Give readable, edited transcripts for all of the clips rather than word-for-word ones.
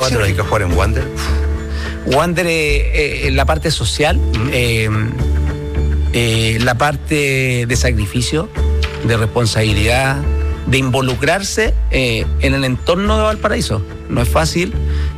significa jugar en Wander? Wander es la parte social, la parte de sacrificio, de responsabilidad, de involucrarse en el entorno de Valparaíso. No es fácil,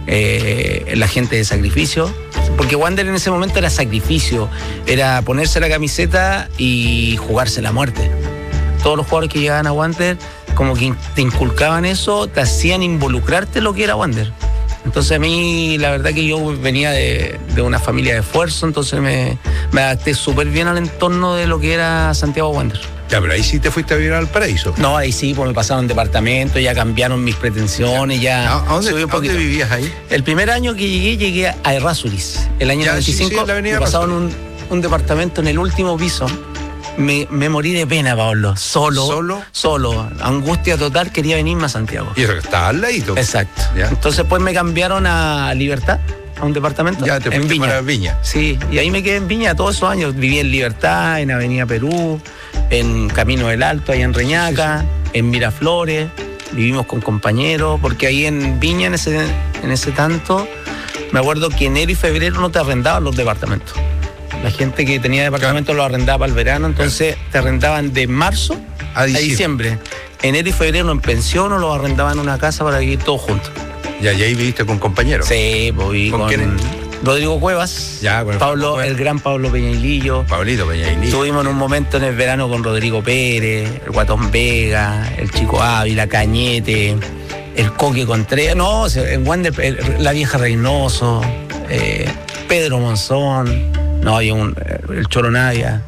la gente de sacrificio, porque Wander en ese momento era sacrificio, era ponerse la camiseta y jugarse la muerte. Todos los jugadores que llegaban a Wander como que te inculcaban eso, te hacían involucrarte en lo que era Wander. Entonces a mí la verdad que yo venía de una familia de esfuerzo, entonces me adapté súper bien al entorno de lo que era Santiago Wander. Ya, pero ahí sí te fuiste a vivir al Paraíso. No, ahí sí, pues me pasaron departamento, ya cambiaron mis pretensiones, ya... ¿A dónde vivías ahí? El primer año que llegué a Errázuriz. El año 95 me pasaron un departamento en el último piso. Me morí de pena, Pablo. Solo. Angustia total, quería venirme a Santiago. Y eso que estaba al ladito. Exacto. ¿Ya? Entonces pues me cambiaron a Libertad, a un departamento. Ya, te fuiste para Viña. Sí, y ahí me quedé en Viña todos esos años. Viví en Libertad, en Avenida Perú, en Camino del Alto, allá en Reñaca, en Miraflores. Vivimos con compañeros, porque ahí en Viña, en ese tanto, me acuerdo que enero y febrero no te arrendaban los departamentos. La gente que tenía departamentos los arrendaba para el verano, entonces te arrendaban de marzo a diciembre. Enero y febrero en pensión o los arrendaban en una casa para vivir todos juntos. Ya, y ahí viviste con compañeros. Sí, pues viví con Rodrigo Cuevas, ya, con el gran Pablo Peñailillo. Pablito Peñailillo. Estuvimos en un momento en el verano con Rodrigo Pérez, el Guatón Vega, el Chico Ávila, Cañete, el Coque Contreras, no, en Wander, la vieja Reynoso, Pedro Monzón, no, había el Choro Navia,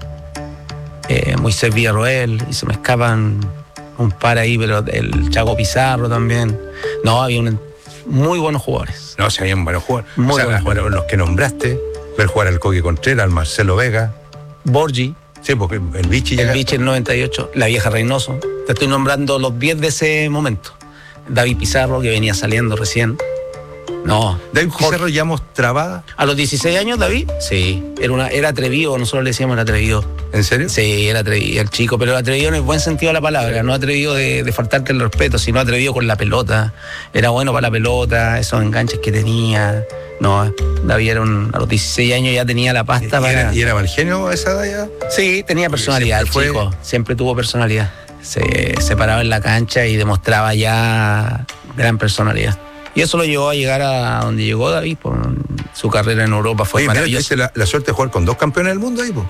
Moisés Villarroel, y se me escapan un par ahí, pero el Chaco Pizarro también. No, había muy buenos jugadores. No, se habían buenos jugadores. Buenos jugadores. Los que nombraste, ver jugar al Coque Contreras, al Marcelo Vega. Borgi. Sí, porque el Vichy llega. El Vichy el 98, la vieja Reynoso. Te estoy nombrando los 10 de ese momento. David Pizarro, que venía saliendo recién. No. ¿David Pizarro ya mostraba? A los 16 años, David, sí. Era atrevido, nosotros le decíamos era atrevido. ¿En serio? Sí, era atrevido el chico, pero atrevido en el buen sentido de la palabra, no atrevido de faltarte el respeto, sino atrevido con la pelota. Era bueno para la pelota, esos enganches que tenía. No, David a los 16 años ya tenía la pasta ¿Y era mal genio a esa edad ya? Sí, tenía personalidad el chico, siempre tuvo personalidad. Se paraba en la cancha y demostraba ya gran personalidad. Y eso lo llevó a llegar a donde llegó David, pues, su carrera en Europa fue maravillosa. Mira, la suerte de jugar con 2 campeones del mundo ahí, pues.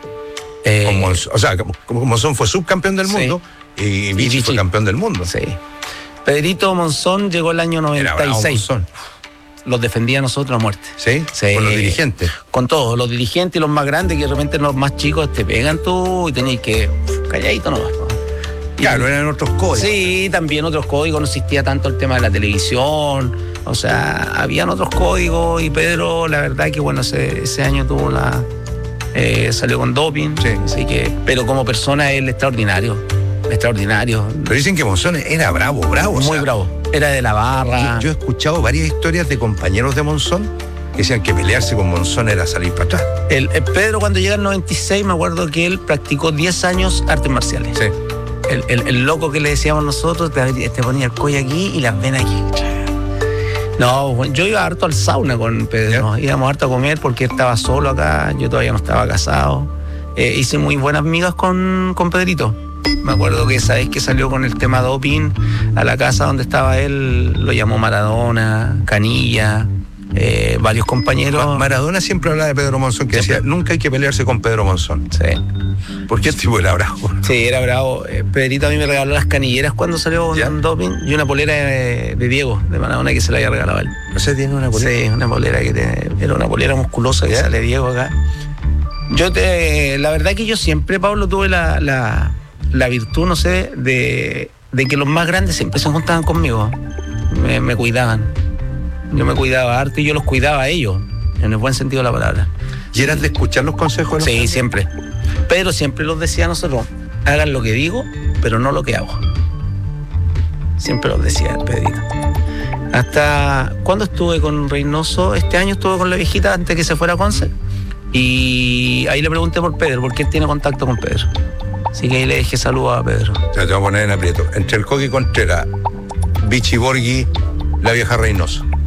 Como Monzón fue subcampeón del mundo, y Vichy fue campeón del mundo. Sí. Pedrito Monzón llegó el año 96. Los defendía a nosotros a muerte. ¿Sí? Con los dirigentes. Con todos, los dirigentes y los más grandes, que de repente los más chicos te pegan tú y tenéis que calladito nomás. Claro, eran otros códigos. Sí, también otros códigos, no existía tanto el tema de la televisión, o sea, habían otros códigos y Pedro, la verdad que bueno, ese año tuvo salió con doping, sí. Así que, pero como persona él extraordinario. Pero dicen que Monzón era bravo. Muy bravo, era de la barra. Yo he escuchado varias historias de compañeros de Monzón que decían que pelearse con Monzón era salir para atrás. El Pedro cuando llega al 96, me acuerdo que él practicó 10 años artes marciales. Sí. El loco que le decíamos nosotros, te ponía el cuello aquí y las venas aquí. No, yo iba harto al sauna con Pedro, íbamos harto a comer porque él estaba solo acá, yo todavía no estaba casado. Hice muy buenas amigas con Pedrito. Me acuerdo que esa vez que salió con el tema doping a la casa donde estaba él, lo llamó Maradona, Canilla, varios compañeros. Maradona siempre hablaba de Pedro Monzón, que decía, nunca hay que pelearse con Pedro Monzón. Sí. Porque el tipo era bravo. Sí, era bravo. Pedrito a mí me regaló las canilleras cuando salió con doping y una polera de Diego, de Maradona, que se la había regalado a él. ¿No se tiene una polera? Sí, una polera era una polera musculosa que sale Diego acá. La verdad que yo siempre, Pablo, tuve la virtud, no sé, de que los más grandes siempre se juntaban conmigo. Me cuidaban. Yo me cuidaba harto y yo los cuidaba a ellos, en el buen sentido de la palabra. ¿Y eras de escuchar los consejos de los Sí, siempre. Pero siempre los decía a nosotros, hagan lo que digo, pero no lo que hago. Siempre los decía el Pedrito. Hasta cuando estuve con Reynoso, este año estuve con la viejita antes que se fuera a Conce. Y ahí le pregunté por Pedro, porque él tiene contacto con Pedro. Así que ahí le dije saludos a Pedro. O sea, te voy a poner en aprieto. Entre el Coque Contreras, Vichy Borghi, la vieja Reynoso.